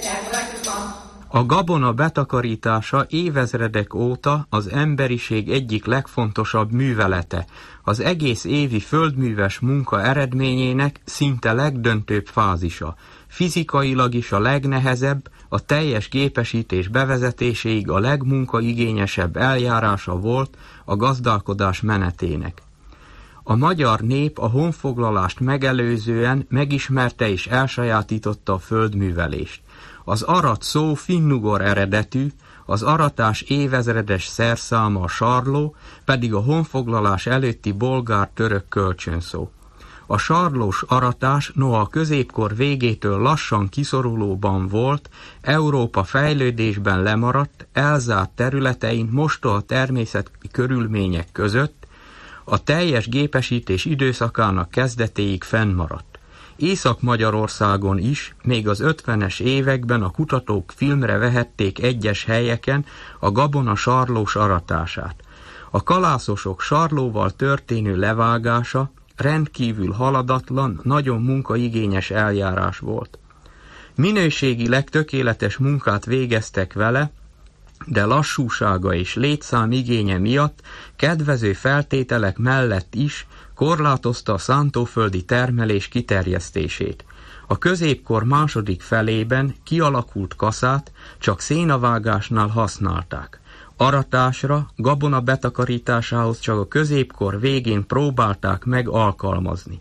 A gabona betakarítása évezredek óta az emberiség egyik legfontosabb művelete, az egész évi földműves munka eredményének szinte legdöntőbb fázisa. Fizikailag is a legnehezebb, a teljes gépesítés bevezetéséig a legmunkaigényesebb eljárása volt a gazdálkodás menetének. A magyar nép a honfoglalást megelőzően megismerte és elsajátította a földművelést. Az arat szó finnugor eredetű, az aratás évezredes szerszáma a sarló, pedig a honfoglalás előtti bolgár-török kölcsönszó. A sarlós aratás, noha a középkor végétől lassan kiszorulóban volt, Európa fejlődésben lemaradt, elzárt területein mostoha természeti körülmények között, a teljes gépesítés időszakának kezdetéig fennmaradt. Észak-Magyarországon is, még az 50-es években a kutatók filmre vehették egyes helyeken a gabona sarlós aratását. A kalászosok sarlóval történő levágása rendkívül haladatlan, nagyon munkaigényes eljárás volt. Minőségileg tökéletes munkát végeztek vele, de lassúsága és létszám igénye miatt kedvező feltételek mellett is korlátozta a szántóföldi termelés kiterjesztését. A középkor második felében kialakult kaszát csak szénavágásnál használták. Aratásra, gabona betakarításához csak a középkor végén próbálták meg alkalmazni.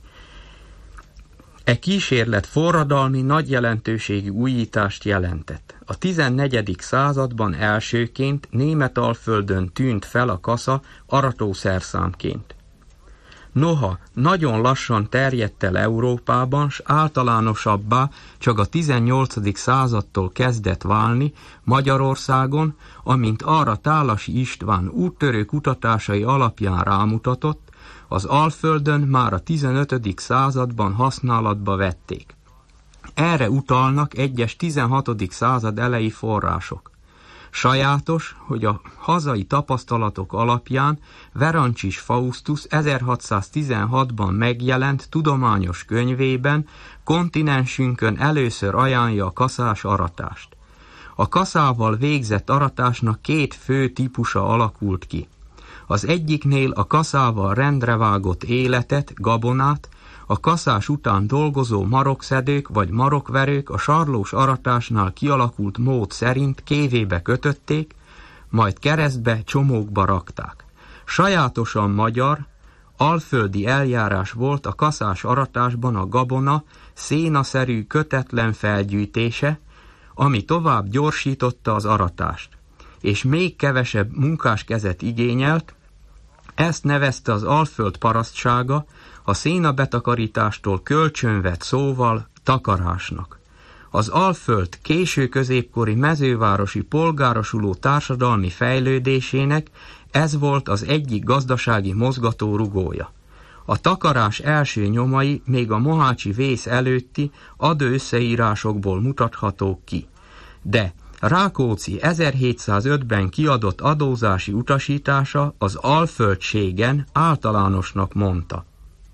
E kísérlet forradalmi nagy jelentőségű újítást jelentett. A 14. században elsőként Németalföldön tűnt fel a kasza aratószerszámként. Noha nagyon lassan terjedt el Európában, s általánosabbá csak a 18. századtól kezdett válni, Magyarországon, amint arra Tálasi István úttörő kutatásai alapján rámutatott, az Alföldön már a 15. században használatba vették. Erre utalnak egyes 16. század elejé források. Sajátos, hogy a hazai tapasztalatok alapján Verancsis Faustus 1616-ban megjelent tudományos könyvében kontinensünkön először ajánlja a kaszás aratást. A kaszával végzett aratásnak két fő típusa alakult ki. Az egyiknél a kaszával rendre vágott életet, gabonát, a kaszás után dolgozó marokszedők vagy marokverők a sarlós aratásnál kialakult mód szerint kévébe kötötték, majd keresztbe, csomókba rakták. Sajátosan magyar, alföldi eljárás volt a kaszás aratásban a gabona szénaszerű kötetlen felgyűjtése, ami tovább gyorsította az aratást, és még kevesebb munkáskezet igényelt. Ezt nevezte az Alföld parasztsága a szénabetakarítástól kölcsönvett szóval takarásnak. Az Alföld késő középkori mezővárosi polgárosuló társadalmi fejlődésének ez volt az egyik gazdasági mozgatórugója. A takarás első nyomai még a mohácsi vész előtti adóösszeírásokból mutathatók ki. De Rákóczi 1705-ben kiadott adózási utasítása az alföldségen általánosnak mondta.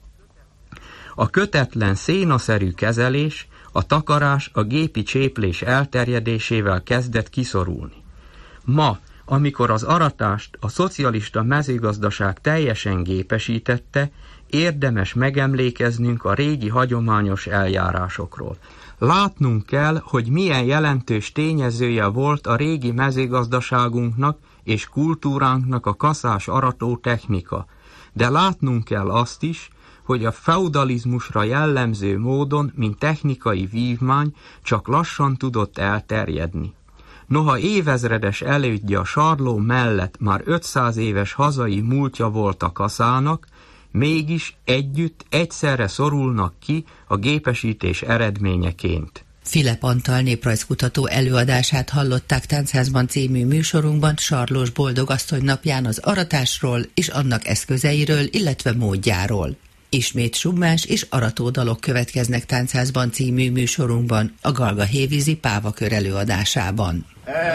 A kötetlen szénaszerű kezelés, a takarás a gépi cséplés elterjedésével kezdett kiszorulni. Ma, amikor az aratást a szocialista mezőgazdaság teljesen gépesítette, érdemes megemlékeznünk a régi hagyományos eljárásokról. Látnunk kell, hogy milyen jelentős tényezője volt a régi mezőgazdaságunknak és kultúránknak a kaszás arató technika, de látnunk kell azt is, hogy a feudalizmusra jellemző módon, mint technikai vívmány, csak lassan tudott elterjedni. Noha évezredes elődje a sarló mellett már 500 éves hazai múltja volt a kaszának, mégis egyszerre szorulnak ki a gépesítés eredményeként. Filep Antal néprajzkutató előadását hallották Táncházban című műsorunkban Sarlós Boldogasszony napján az aratásról és annak eszközeiről, illetve módjáról. Ismét summás és aratódalok következnek Táncházban című műsorunkban a Galga Hévízi Pávakör előadásában.